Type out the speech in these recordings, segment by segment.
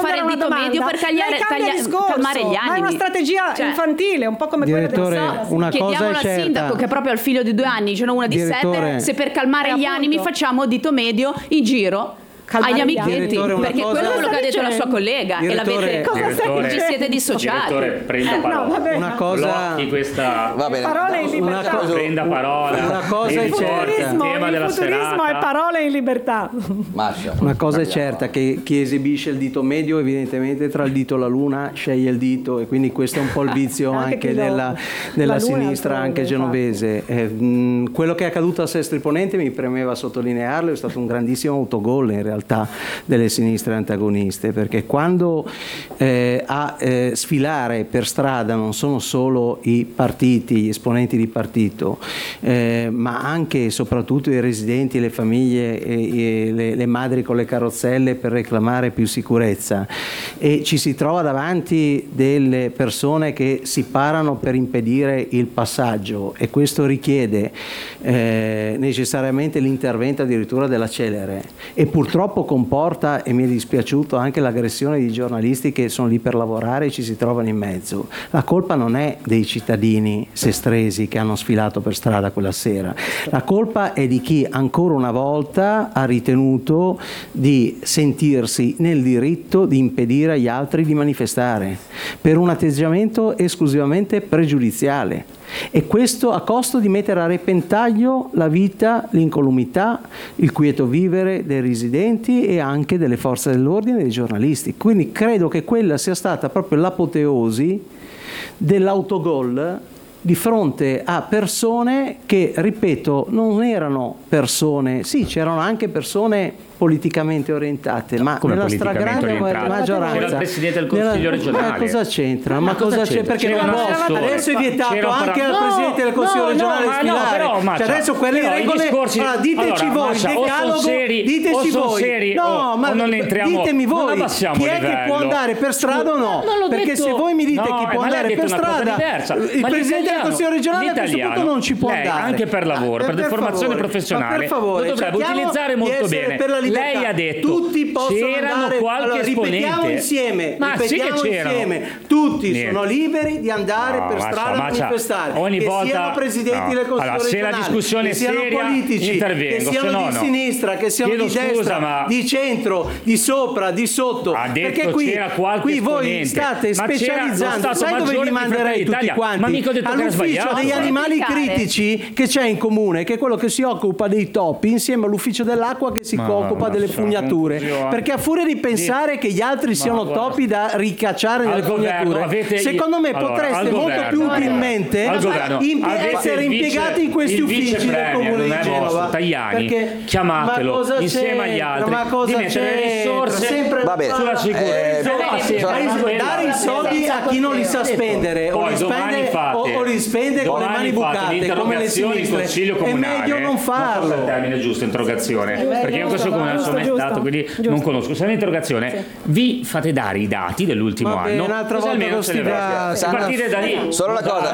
fare il dito medio per calmare gli animi. Ma è una strategia infantile, un po' come quella del una cosa Chiediamolo è al certa. sindaco, che è proprio al figlio di 2 anni, ce n'è una di 7, se per calmare gli animi facciamo dito medio in giro agli amichetti, perché quello è quello che ha detto la sua collega e l'avete ci siete dissociati. Direttore, prenda parola. Una cosa va bene. Parole in libertà. Prenda parola. Una cosa è certa. Il futurismo è parole in libertà. Una cosa è certa, che chi esibisce il dito medio evidentemente tra il dito e la luna sceglie il dito, e quindi questo è un po' il vizio anche della sinistra, anche genovese. Quello che è accaduto a Sestri Ponente, mi premeva sottolinearlo, è stato un grandissimo autogol in realtà delle sinistre antagoniste, perché quando a sfilare per strada non sono solo i partiti, gli esponenti di partito, ma anche e soprattutto i residenti, le famiglie, le madri con le carrozzelle per reclamare più sicurezza, e ci si trova davanti delle persone che si parano per impedire il passaggio, e questo richiede necessariamente l'intervento addirittura della Celere, e purtroppo comporta, e mi è dispiaciuto, anche l'aggressione di giornalisti che sono lì per lavorare e ci si trovano in mezzo. La colpa non è dei cittadini sestresi che hanno sfilato per strada quella sera, la colpa è di chi ancora una volta ha ritenuto di sentirsi nel diritto di impedire agli altri di manifestare per un atteggiamento esclusivamente pregiudiziale, e questo a costo di mettere a repentaglio la vita, l'incolumità, il quieto vivere dei residenti e anche delle forze dell'ordine e dei giornalisti. Quindi credo che quella sia stata proprio l'apoteosi dell'autogol di fronte a persone che, ripeto, non erano persone, sì, c'erano anche persone politicamente orientate, ma nella stragrande maggioranza. C'era il Presidente del Consiglio regionale. Cosa c'entra? Ma cosa c'è? Perché non posso. Adesso è vietato anche al Presidente del Consiglio regionale sfilare. Cioè adesso quelle regole, diteci voi, decalogo, diteci voi. No, ma ditemi voi, chi è che può andare per strada o no? Perché se voi mi dite chi può andare per strada, il Presidente del Consiglio regionale a questo punto non ci può andare. Anche per lavoro, per deformazione professionale, lo dovrebbe utilizzare molto bene. Lei ha detto tutti c'erano qualche ripetiamo insieme, tutti sono liberi di andare per strada a manifestare, ogni che volta siano presidenti del Consiglio regionale, se la discussione che siano seria, politici, intervengo, che siano di sinistra, che siano di destra, di centro, di sopra, di sotto, perché qui voi state specializzando. Sai dove vi manderei tutti quanti? All'ufficio degli animali critici che c'è in comune, che è quello che si occupa dei topi, insieme all'ufficio dell'acqua che si occupa delle fognature, perché a furia di pensare che gli altri siano topi da ricacciare nelle fognature, secondo me potreste molto più utilmente essere impiegati in questi uffici del comune di Genova. Tajani, chiamatelo insieme agli altri, di mettere risorse sulla sicurezza, dare i soldi a chi non li sa spendere o li spende con le mani bucate come le sinistre, è meglio non farlo. Il termine giusto, interrogazione, perché io questo non sono mai stato, quindi non conosco. Se è un'interrogazione, vi fate dare i dati dell'ultimo anno, un'altra volta partire da lì. Solo una cosa.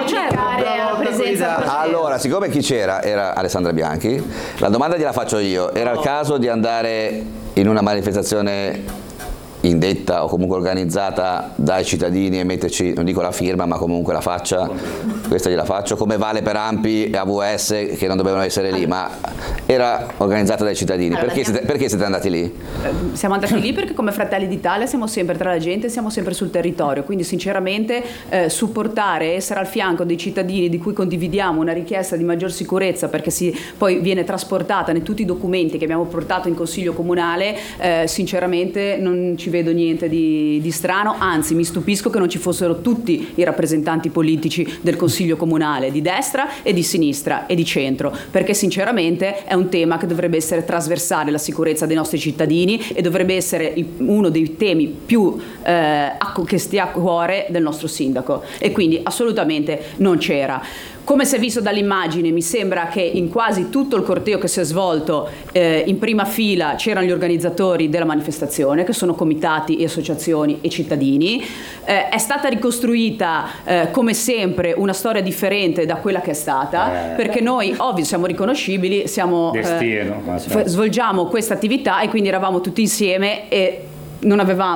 Allora, siccome chi c'era era Alessandra Bianchi, la domanda gliela faccio io. Era il caso di andare in una manifestazione indetta o comunque organizzata dai cittadini e metterci, non dico la firma, ma comunque la faccia? Questa gliela faccio, come vale per ANPI e AVS che non dovevano essere lì, ma era organizzata dai cittadini. Perché siete andati lì? Siamo andati lì perché come Fratelli d'Italia siamo sempre tra la gente, siamo sempre sul territorio, quindi sinceramente supportare, essere al fianco dei cittadini di cui condividiamo una richiesta di maggior sicurezza, perché poi viene trasportata in tutti i documenti che abbiamo portato in Consiglio Comunale, sinceramente non ci vedo niente di strano, anzi mi stupisco che non ci fossero tutti i rappresentanti politici del Consiglio Comunale di destra e di sinistra e di centro, perché sinceramente è un tema che dovrebbe essere trasversale, la sicurezza dei nostri cittadini, e dovrebbe essere uno dei temi più che stia a cuore del nostro sindaco, e quindi assolutamente non c'era. Come si è visto dall'immagine, mi sembra che in quasi tutto il corteo che si è svolto in prima fila c'erano gli organizzatori della manifestazione, che sono comitati e associazioni e cittadini. È stata ricostruita come sempre una storia differente da quella che è stata, perché noi ovvio siamo riconoscibili, svolgiamo questa attività e quindi eravamo tutti insieme e non avevamo